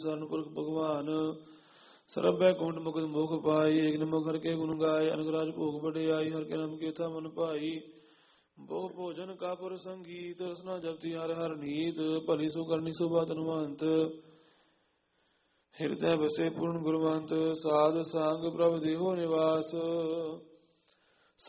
ਸਰਨ ਪੁਰਖ ਭਗਵਾਨ ਸਰਬੈ ਕੁੰਡ ਮੁਕਤ ਮੁਖ ਪਾਈ ਏਕ ਨਮੋ ਹਰਿ ਕੇ ਗੁਣ ਗਾਏ ਅਨਗਰਾਜ ਭੋਗ ਵਡਿਆਈ ਹਰਿ ਕੇ ਨਾਮ ਕੀਰਤਾ ਮਨ ਭਾਈ ਬਹੁ ਭੋਜਨ ਕਾ ਪੁਰ ਸੰਗੀਤ ਰਸਨਾ ਜਪਤੀ ਹਰਿ ਹਰਿ ਨੀਤ ਭਲੀ ਸੋ ਕਰਨੀ ਸੋਭਾ ਤਨਵੰਤ ਹਿਰਦੈ ਬਸੇ ਪੂਰਨ ਗੁਰਵੰਤ ਸਾਧ ਸੰਗ ਪ੍ਰਭ ਦੇਹੋ ਨਿਵਾਸ